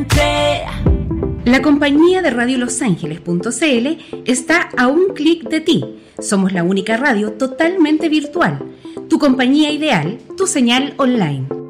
La compañía de Radio Los Ángeles.cl está a un clic de ti. Somos la única radio totalmente virtual. Tu compañía ideal, tu señal online.